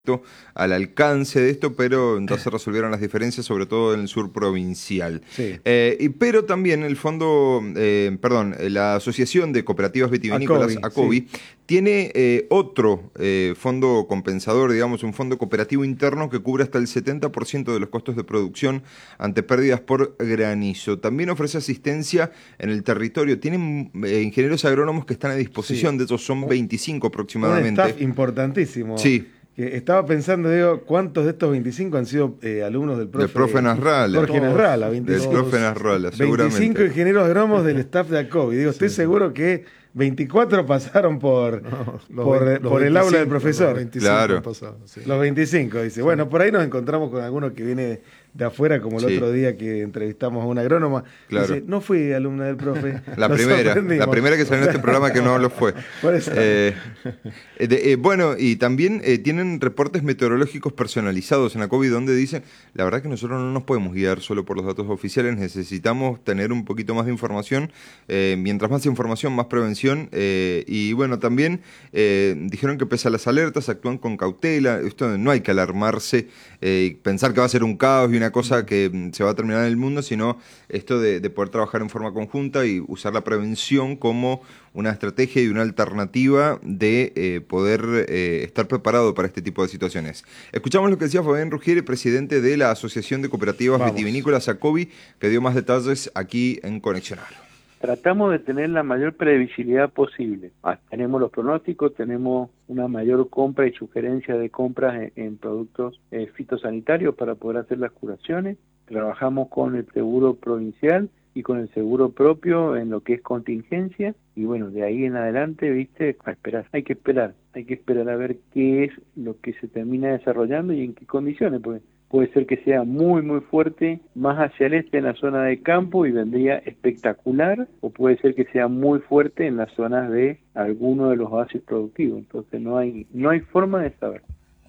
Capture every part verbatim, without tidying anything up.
al alcance de esto, pero entonces se resolvieron las diferencias, sobre todo en el sur provincial. Sí. Eh, y, pero también el fondo, eh, perdón, la Asociación de Cooperativas Vitivinícolas, ACOVI, ACOVI, sí. tiene eh, otro eh, fondo compensador, digamos, un fondo cooperativo interno que cubre hasta el setenta por ciento de los costos de producción ante pérdidas por granizo. También ofrece asistencia en el territorio. Tienen eh, ingenieros agrónomos que están a disposición, Sí. de esos son veinticinco Un aproximadamente. staff importantísimo. Sí. Que estaba pensando, digo, ¿cuántos de estos veinticinco han sido eh, alumnos del profe, Del profe Nasralla. Jorge Nasralla? Del veinticinco, profe Nasralla, seguramente. veinticinco ingenieros agrónomos del staff de ACOVI. Digo, estoy Sí. seguro que veinticuatro pasaron por, No, los por, veinte, por los el aula del veinticinco, profesor. los veinticinco Claro. han pasado, sí. Los veinticinco, dice. Bueno, por ahí nos encontramos con alguno que viene de afuera, como el Sí. otro día que entrevistamos a una agrónoma. Claro. Dice, no fui alumna del profe. La Nos primera, sorprendimos. la primera que salió en este programa que no lo fue. Por eso. Eh, eh, de- eh, bueno, y también eh, tienen reportes meteorológicos personalizados en ACOVI donde dicen, la verdad que nosotros no nos podemos guiar solo por los datos oficiales, necesitamos tener un poquito más de información. Eh, mientras más información, más prevención. Eh, y bueno, también eh, dijeron que pese a las alertas, actúan con cautela. Esto no hay que alarmarse eh, y pensar que va a ser un caos y una cosa que mm, se va a terminar en el mundo, sino esto de, de poder trabajar en forma conjunta y usar la prevención como una estrategia y una alternativa de eh, poder eh, estar preparado para este tipo de situaciones. Escuchamos lo que decía Fabián Ruggieri, presidente de la Asociación de Cooperativas Vamos. Vitivinícolas ACOVI, que dio más detalles aquí en Conexión Agro. Tratamos de tener la mayor previsibilidad posible. Ah, tenemos los pronósticos, tenemos una mayor compra y sugerencia de compras en, en productos eh, fitosanitarios para poder hacer las curaciones. Trabajamos con el seguro provincial y con el seguro propio en lo que es contingencia. Y bueno, de ahí en adelante, viste, a esperar. Hay que esperar, hay que esperar a ver qué es lo que se termina desarrollando y en qué condiciones, porque puede ser que sea muy muy fuerte más hacia el este en la zona de campo y vendría espectacular, o puede ser que sea muy fuerte en las zonas de alguno de los oasis productivos. Entonces no hay no hay forma de saber.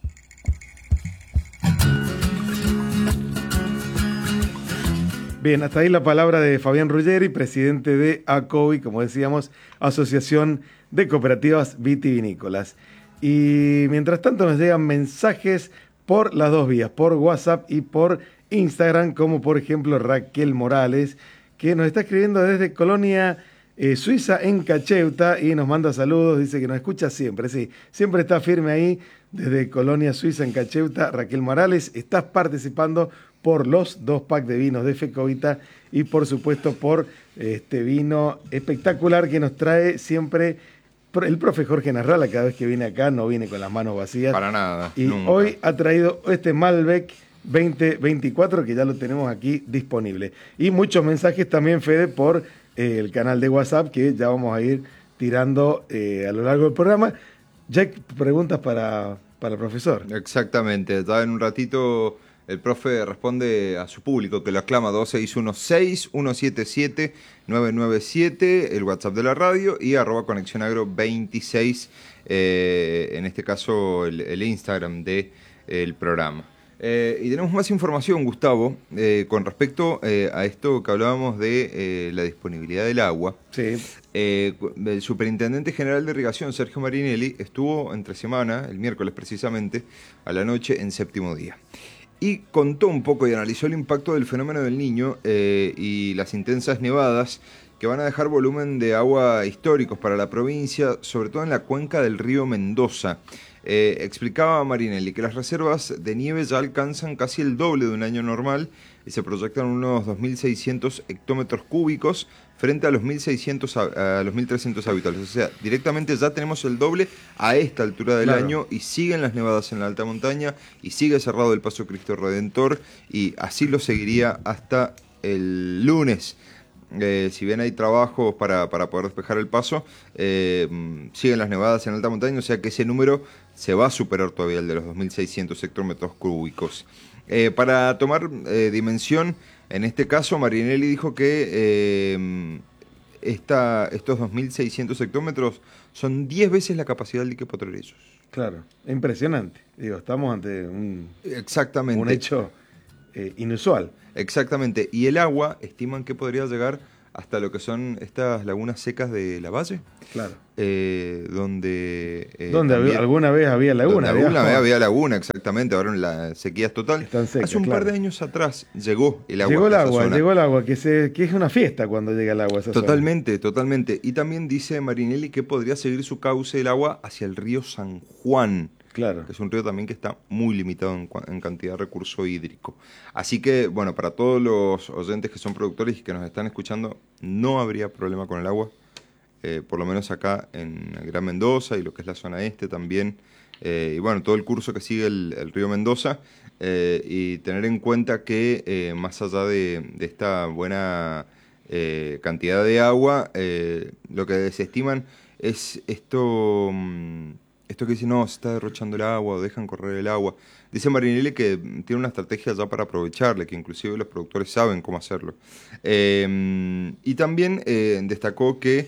Bien, hasta ahí la palabra de Fabián Ruggieri, presidente de ACOVI, como decíamos, Asociación de Cooperativas Vitivinícolas. Y mientras tanto nos llegan mensajes por las dos vías, por WhatsApp y por Instagram, como por ejemplo Raquel Morales, que nos está escribiendo desde Colonia eh, Suiza en Cacheuta y nos manda saludos, dice que nos escucha siempre, sí, siempre está firme ahí desde Colonia Suiza en Cacheuta. Raquel Morales, estás participando por los dos packs de vinos de Fecovita y por supuesto por este vino espectacular que nos trae siempre el profe Jorge Nasralla. Cada vez que viene acá no viene con las manos vacías. Para nada. Y nunca. hoy ha traído este Malbec veinte veinticuatro que ya lo tenemos aquí disponible. Y muchos mensajes también, Fede, por eh, el canal de WhatsApp que ya vamos a ir tirando eh, a lo largo del programa. Ya hay preguntas para, para el profesor. Exactamente, ya en un ratito el profe responde a su público que lo aclama dos seis uno seis, uno siete siete, nueve nueve siete, el WhatsApp de la radio y arroba Conexión Agro veintiséis, eh, en este caso el, el Instagram del de, programa. Eh, y tenemos más información, Gustavo, eh, con respecto eh, a esto que hablábamos de eh, la disponibilidad del agua. Sí. Eh, el superintendente general de irrigación, Sergio Marinelli, estuvo entre semana, el miércoles precisamente, a la noche en Séptimo Día. Y contó un poco y analizó el impacto del fenómeno del Niño eh, y las intensas nevadas que van a dejar volumen de agua históricos para la provincia, sobre todo en la cuenca del río Mendoza. Eh, explicaba Marinelli que las reservas de nieve ya alcanzan casi el doble de un año normal y se proyectan unos dos mil seiscientos hectómetros cúbicos frente a los mil seiscientos a, a los mil trescientos habituales. O sea, directamente ya tenemos el doble a esta altura del Claro. año y siguen las nevadas en la alta montaña y sigue cerrado el Paso Cristo Redentor y así lo seguiría hasta el lunes. Eh, si bien hay trabajos para, para poder despejar el paso, eh, siguen las nevadas en alta montaña, o sea que ese número se va a superar todavía el de los dos mil seiscientos hectómetros cúbicos. Eh, para tomar eh, dimensión, en este caso Marinelli dijo que eh, esta, estos dos mil seiscientos hectómetros son diez veces la capacidad del dique Potrerillos. Claro, impresionante. Digo, estamos ante un, Exactamente. un hecho eh, inusual. Exactamente, y el agua estiman que podría llegar hasta lo que son estas lagunas secas de Lavalle. Claro. Eh, donde... Eh, donde también, alguna vez había laguna. Donde alguna vez había laguna, exactamente. Ahora en la sequía es total. Secas, Hace un claro. par de años atrás llegó el agua. Llegó el a esa agua, zona. llegó el agua, que, se, que es una fiesta cuando llega el agua a esa Totalmente, zona. totalmente. Y también dice Marinelli que podría seguir su cauce el agua hacia el río San Juan. Claro. Que es un río también que está muy limitado en, en cantidad de recurso hídrico. Así que, bueno, para todos los oyentes que son productores y que nos están escuchando, no habría problema con el agua. Eh, por lo menos acá en el Gran Mendoza y lo que es la zona este también. Eh, y bueno, todo el curso que sigue el, el río Mendoza. Eh, y tener en cuenta que eh, más allá de, de esta buena eh, cantidad de agua, eh, lo que se estiman es esto... Mmm, Esto que dice, no, se está derrochando el agua, o dejan correr el agua. Dice Marinelli que tiene una estrategia ya para aprovecharle, que inclusive los productores saben cómo hacerlo. Eh, y también eh, destacó que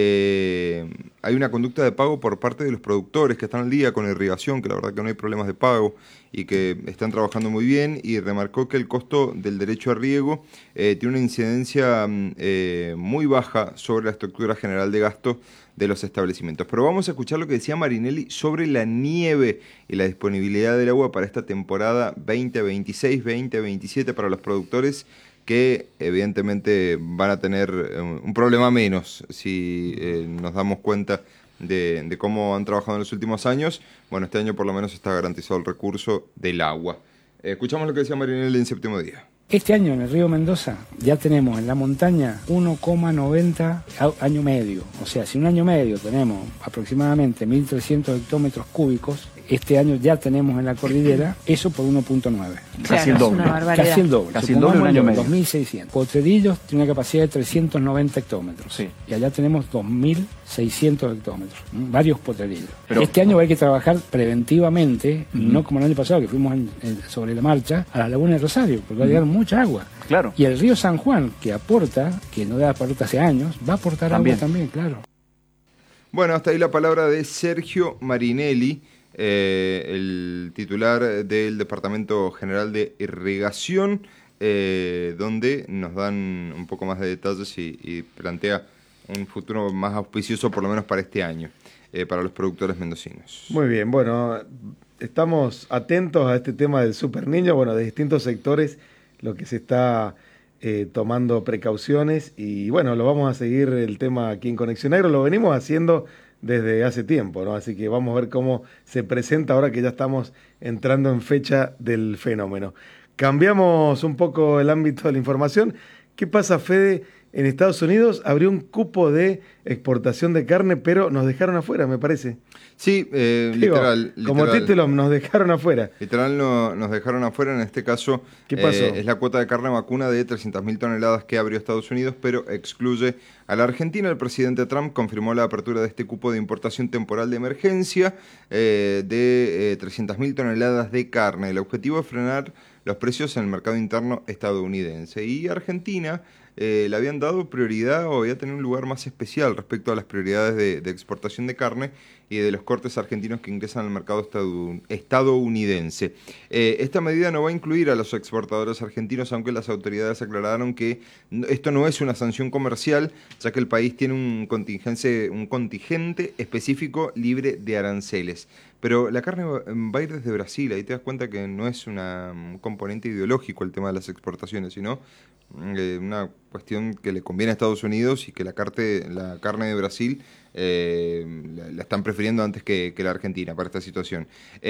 eh, hay una conducta de pago por parte de los productores que están al día con irrigación, que la verdad que no hay problemas de pago y que están trabajando muy bien, y remarcó que el costo del derecho a riego eh, tiene una incidencia eh, muy baja sobre la estructura general de gasto de los establecimientos. Pero vamos a escuchar lo que decía Marinelli sobre la nieve y la disponibilidad del agua para esta temporada veinte veintiséis veinte veintisiete para los productores, que evidentemente van a tener un problema menos si eh, nos damos cuenta de, de cómo han trabajado en los últimos años. Bueno, este año por lo menos está garantizado el recurso del agua. Eh, escuchamos lo que decía Marinelli en Séptimo Día. Este año en el río Mendoza ya tenemos en la montaña uno coma noventa año medio. O sea, si un año medio tenemos aproximadamente mil trescientos hectómetros cúbicos, este año ya tenemos en la cordillera eso por uno punto nueve. Casi el doble. Casi el doble. Casi el doble un año medio. dos mil seiscientos. Potrerillos tiene una capacidad de trescientos noventa hectómetros. Sí. Y allá tenemos dos mil seiscientos hectómetros. ¿Mm? Varios potrerillos. Pero, este año hay que trabajar preventivamente, uh-huh. no como el año pasado que fuimos en, en, sobre la marcha, a la laguna de Rosario, porque va a llegar uh-huh. mucha agua. Claro. Y el río San Juan, que aporta, que no da aporta hace años, va a aportar también. agua también, claro. Bueno, hasta ahí la palabra de Sergio Marinelli, eh, el titular del Departamento General de Irrigación, eh, donde nos dan un poco más de detalles y, y plantea un futuro más auspicioso, por lo menos para este año, eh, para los productores mendocinos. Muy bien, bueno, estamos atentos a este tema del Super Niño, bueno, de distintos sectores, lo que se está eh, tomando precauciones, y bueno, lo vamos a seguir el tema aquí en Conexión Agro, lo venimos haciendo desde hace tiempo, ¿no? Así que vamos a ver cómo se presenta ahora que ya estamos entrando en fecha del fenómeno. Cambiamos un poco el ámbito de la información. ¿Qué pasa, Fede? En Estados Unidos abrió un cupo de exportación de carne, pero nos dejaron afuera, me parece. Sí, eh, Digo, literal, Como literal. título, nos dejaron afuera. Literal no, nos dejaron afuera, en este caso. ¿Qué pasó? Eh, es la cuota de carne vacuna de trescientas mil toneladas que abrió Estados Unidos, pero excluye a la Argentina. El presidente Trump confirmó la apertura de este cupo de importación temporal de emergencia eh, de eh, trescientas mil toneladas de carne. El objetivo es frenar los precios en el mercado interno estadounidense. Y Argentina eh, le habían dado prioridad o había tenido un lugar más especial respecto a las prioridades de, de exportación de carne y de los cortes argentinos que ingresan al mercado estadounidense. Eh, esta medida no va a incluir a los exportadores argentinos, aunque las autoridades aclararon que esto no es una sanción comercial, ya que el país tiene un contingente, un contingente específico libre de aranceles. Pero la carne va a ir desde Brasil, ahí te das cuenta que no es una, un componente ideológico el tema de las exportaciones, sino eh, una cuestión que le conviene a Estados Unidos y que la, carte, la carne de Brasil eh, la, la están prefiriendo antes que, que la Argentina para esta situación.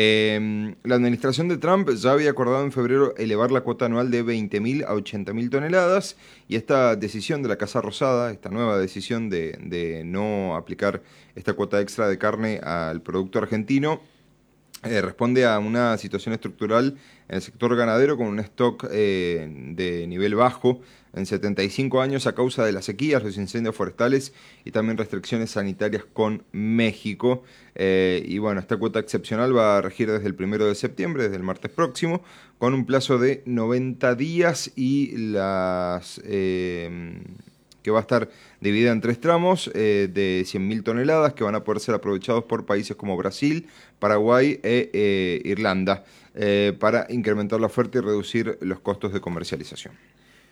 Eh, la administración de Trump ya había acordado en febrero elevar la cuota anual de veinte mil a ochenta mil toneladas, y esta decisión de la Casa Rosada, esta nueva decisión de, de no aplicar esta cuota extra de carne al producto argentino, Eh, responde a una situación estructural en el sector ganadero con un stock eh, de nivel bajo en setenta y cinco años a causa de las sequías, los incendios forestales y también restricciones sanitarias con México. Eh, y bueno, esta cuota excepcional va a regir desde el primero de septiembre, desde el martes próximo, con un plazo de noventa días y las... Eh, que va a estar dividida en tres tramos eh, de cien mil toneladas que van a poder ser aprovechados por países como Brasil, Paraguay e eh, Irlanda eh, para incrementar la oferta y reducir los costos de comercialización.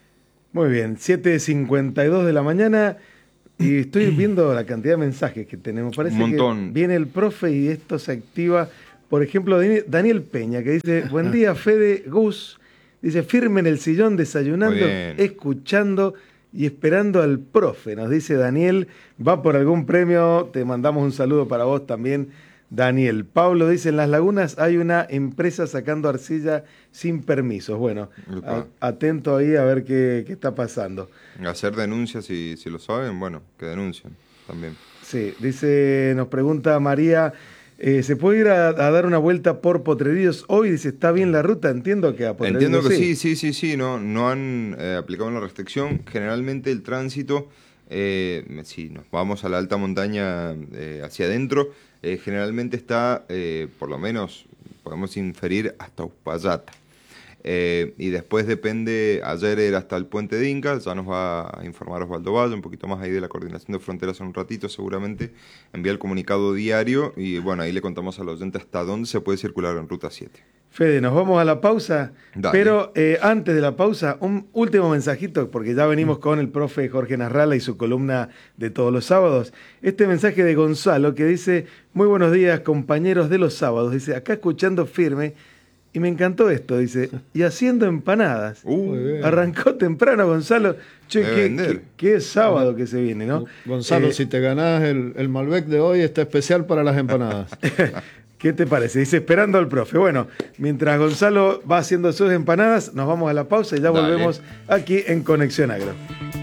Muy bien, siete cincuenta y dos de la mañana y estoy viendo la cantidad de mensajes que tenemos. Parece Un montón. que viene el profe y esto se activa. Por ejemplo, Daniel Peña, que dice, buen día, Fede, Gus. Dice, firme en el sillón, desayunando, escuchando y esperando al profe. Nos dice Daniel, va por algún premio, te mandamos un saludo para vos también, Daniel. Pablo dice, en Las Lagunas hay una empresa sacando arcilla sin permisos. Bueno, a, atento ahí a ver qué, qué está pasando. Hacer denuncias, si, si lo saben, bueno, que denuncien también. Sí, dice, nos pregunta María, eh, ¿se puede ir a, a dar una vuelta por Potrerillos hoy? Dice, ¿está bien la ruta? Entiendo que a Potrerillos Entiendo que sí, sí, sí, sí, sí, no, no han eh, aplicado una restricción. Generalmente el tránsito, eh, si nos vamos a la alta montaña eh, hacia adentro, eh, generalmente está, eh, por lo menos, podemos inferir hasta Uspallata. Eh, y después depende, ayer era hasta el puente de Inca, ya nos va a informar Osvaldo Valle, un poquito más ahí de la coordinación de fronteras en un ratito, seguramente envía el comunicado diario y bueno, ahí le contamos al oyente hasta dónde se puede circular en Ruta siete. Fede, nos vamos a la pausa, Dale. pero eh, antes de la pausa, un último mensajito, porque ya venimos con el profe Jorge Nasralla y su columna de todos los sábados. Este mensaje de Gonzalo que dice, muy buenos días compañeros de los sábados, dice, acá escuchando firme. Y me encantó esto, dice, y haciendo empanadas. Uh, Arrancó temprano Gonzalo. Che, qué, qué, qué sábado que se viene, ¿no? Gonzalo, eh, si te ganás el, el Malbec de hoy, está especial para las empanadas. ¿Qué te parece? Dice, esperando al profe. Bueno, mientras Gonzalo va haciendo sus empanadas, nos vamos a la pausa y ya Dale. Volvemos aquí en Conexión Agro.